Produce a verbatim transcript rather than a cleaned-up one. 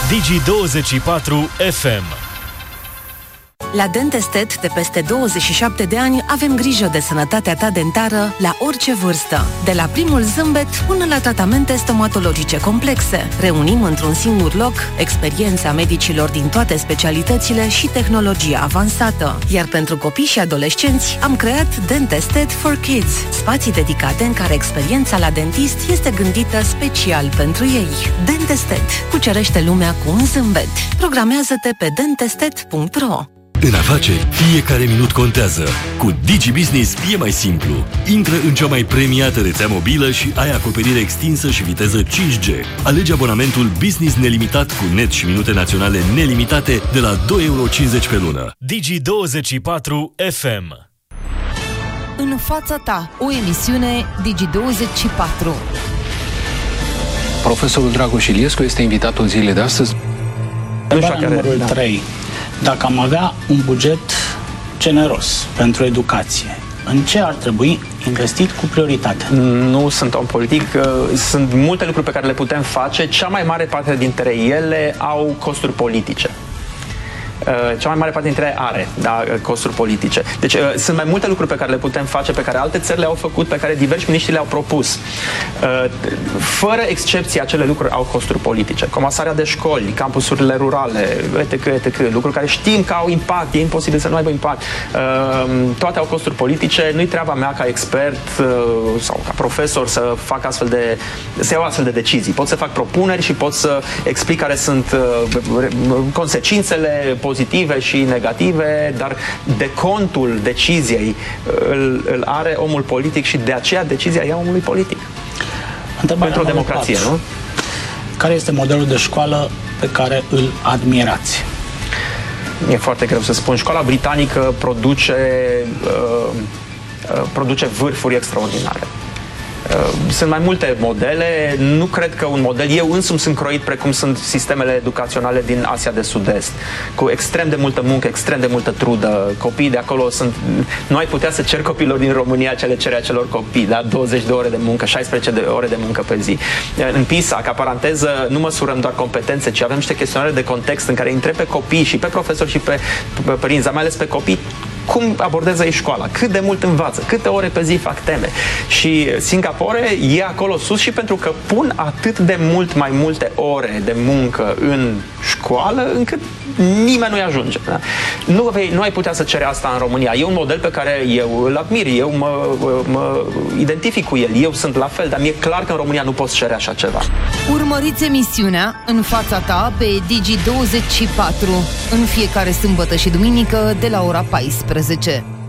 Digi douăzeci și patru F M. La Dentestet, de peste douăzeci și șapte de ani, avem grijă de sănătatea ta dentară la orice vârstă. De la primul zâmbet până la tratamente stomatologice complexe. Reunim într-un singur loc experiența medicilor din toate specialitățile și tehnologia avansată. Iar pentru copii și adolescenți am creat Dentestet for Kids, spații dedicate în care experiența la dentist este gândită special pentru ei. Dentestet. Cucerește lumea cu un zâmbet. Programează-te pe dentestet punct ro. În afaceri, fiecare minut contează. Cu Digi Business e mai simplu. Intră în cea mai premiată rețea mobilă și ai acoperire extinsă și viteză cinci G. Alege abonamentul Business nelimitat cu net și minute naționale nelimitate de la doi euro cincizeci pe lună. Digi douăzeci și patru F M. În fața ta, o emisiune Digi douăzeci și patru. Profesorul Dragoș Iliescu este invitatul zilei de astăzi. Întrebarea numărul da. trei. Dacă am avea un buget generos pentru educație, în ce ar trebui investit cu prioritate? Nu sunt om politic, sunt multe lucruri pe care le putem face, cea mai mare parte dintre ele au costuri politice. Cea mai mare parte dintre ele are da, costuri politice. Deci sunt mai multe lucruri pe care le putem face, pe care alte țări le-au făcut, pe care diversi miniștri le-au propus. Fără excepție, acele lucruri au costuri politice. Comasarea de școli, campusurile rurale, etc, et cetera. Lucruri care știm că au impact, e imposibil să nu aibă impact. Toate au costuri politice. Nu-i treaba mea ca expert sau ca profesor să fac astfel de, să iau astfel de decizii. Pot să fac propuneri și pot să explic care sunt consecințele pozitive și negative, dar decontul deciziei îl, îl are omul politic și de aceea decizia ia omului politic. Întrebarea pentru o democrație, patru. Nu? Care este modelul de școală pe care îl admirați? E foarte greu să spun. Școala britanică produce, uh, uh, produce vârfuri extraordinare. Sunt mai multe modele, nu cred că un model, eu însumi sunt croit precum sunt sistemele educaționale din Asia de Sud-Est, cu extrem de multă muncă, extrem de multă trudă. Copiii de acolo sunt, nu ai putea să ceri copiilor din România ce le cere acelor copii, da? douăzeci de ore de muncă, șaisprezece de ore de muncă pe zi. În PISA, ca paranteză, nu măsurăm doar competențe, ci avem niște chestionare de context în care îi întreb pe copii și pe profesori și pe, pe părinți, mai ales pe copii, cum abordează ei școala, cât de mult învață, câte ore pe zi fac teme. Și Singapore e acolo sus și pentru că pun atât de mult mai multe ore de muncă în școală, încât nimeni nu-i ajunge. Da? Nu, vei, nu ai putea să cere asta în România. E un model pe care eu îl admir, eu mă, mă identific cu el, eu sunt la fel, dar mi-e clar că în România nu poți cere așa ceva. Urmăriți emisiunea În fața ta pe Digi douăzeci și patru în fiecare sâmbătă și duminică de la ora paisprezece.